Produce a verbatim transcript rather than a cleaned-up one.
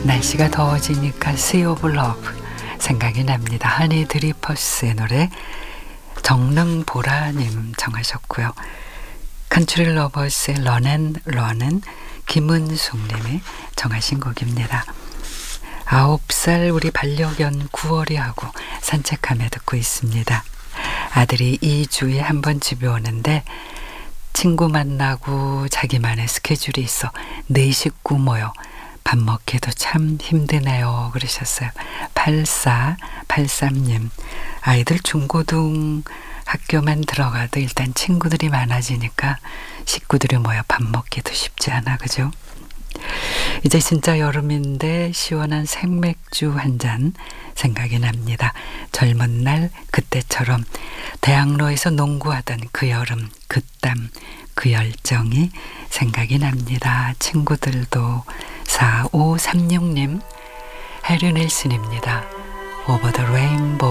날씨가 더워지니까 Sea of Love 생각이 납니다. 하니 드리퍼스의 노래 정릉보라님 정하셨고요. 컨트리 러버스의 런앤런은 김은숙님이 정하신 곡입니다. 아홉 살 우리 반려견 구월이 하고 산책하며 듣고 있습니다. 아들이 이 주에 한 번 집에 오는데 친구 만나고 자기만의 스케줄이 있어 네 식구 모여 밥 먹기도 참 힘드네요 그러셨어요. 팔사팔삼님 아이들 중고등 학교만 들어가도 일단 친구들이 많아지니까 식구들이 모여 밥 먹기도 쉽지 않아 그죠? 이제 진짜 여름인데 시원한 생맥주 한 잔 생각이 납니다. 젊은 날 그때처럼 대학로에서 농구하던 그 여름 그 땀 그 열정이 생각이 납니다. 친구들도. 사오삼육님 해리 넬슨입니다. Over the Rainbow.